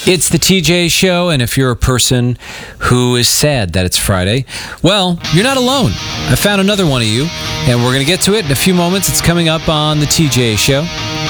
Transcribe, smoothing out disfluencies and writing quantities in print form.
It's the TJ Show, and if you're a person who is sad that it's Friday, well, you're not alone. I found another one of you, and we're going to get to it in a few moments. It's coming up on the TJ Show.